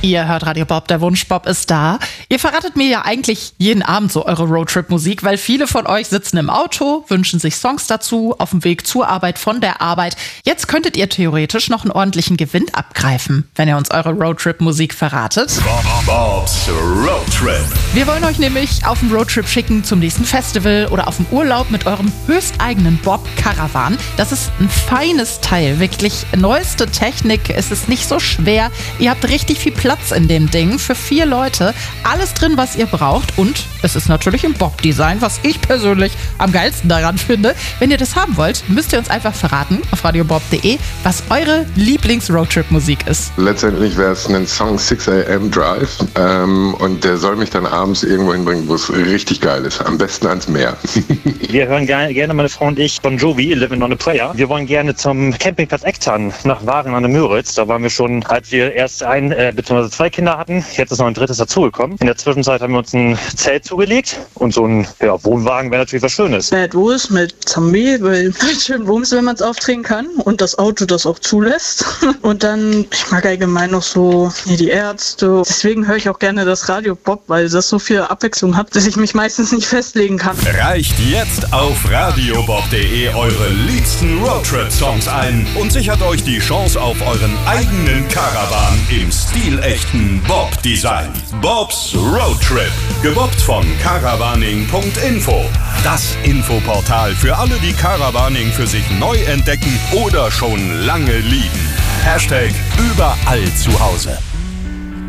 Ihr hört Radio Bob, der Wunschbob ist da. Ihr verratet mir ja eigentlich jeden Abend so eure Roadtrip-Musik, weil viele von euch sitzen im Auto, wünschen sich Songs dazu, auf dem Weg zur Arbeit, von der Arbeit. Jetzt könntet ihr theoretisch noch einen ordentlichen Gewinn abgreifen, wenn ihr uns eure Roadtrip-Musik verratet. Bobs Roadtrip. Wir wollen euch nämlich auf einen Roadtrip schicken zum nächsten Festival oder auf einen Urlaub mit eurem höchsteigenen Bob-Caravan. Das ist ein feines Teil, wirklich neueste Technik. Es ist nicht so schwer. Ihr habt richtig viel Platz in dem Ding für 4 Leute. Alles drin, was ihr braucht. Und es ist natürlich im Bob-Design, was ich persönlich am geilsten daran finde. Wenn ihr das haben wollt, müsst ihr uns einfach verraten auf radiobob.de, was eure Lieblings-Roadtrip-Musik ist. Letztendlich wäre es ein Song 6 AM Drive und der soll mich dann abends irgendwo hinbringen, wo es richtig geil ist. Am besten ans Meer. Wir hören gerne, meine Frau und ich, Bon Jovi, Living on a Prayer. Wir wollen gerne zum Campingplatz Ecktan nach Waren an der Müritz. Da waren wir schon, als wir erst bzw. 2 Kinder hatten. Jetzt ist noch ein drittes dazugekommen. In der Zwischenzeit haben wir uns ein Zelt zugelegt und so ein Wohnwagen wäre natürlich was Schönes. Bad Wurst mit Zombie, weil schön Wumms, wenn man es aufdrehen kann und das Auto das auch zulässt. Und dann, ich mag allgemein noch so die Ärzte. Deswegen höre ich auch gerne das Radio Bob, weil das so viel Abwechslung hat, dass ich mich meistens nicht festlegen kann. Reicht jetzt auf radiobob.de eure liebsten Roadtrip-Songs ein und sichert euch die Chance auf euren eigenen Caravan im stilechten Bob-Design. Bobs Roadtrip, gebobbt von caravaning.info. Das Infoportal für alle, die Caravaning für sich neu entdecken oder schon lange lieben. #überall zu Hause.